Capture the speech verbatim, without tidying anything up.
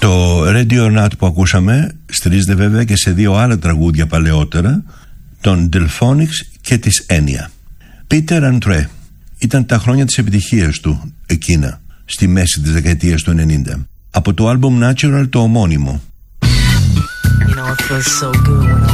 Το Radio or Not που ακούσαμε στηρίζεται βέβαια και σε δύο άλλα τραγούδια παλαιότερα, των Delphonics και της Enya. Peter Andre, ήταν τα χρόνια της επιτυχίας του εκείνα, στη μέση της δεκαετίας του ενενήντα, από το άλμπουμ Natural το ομώνυμο. You know, it feels so good when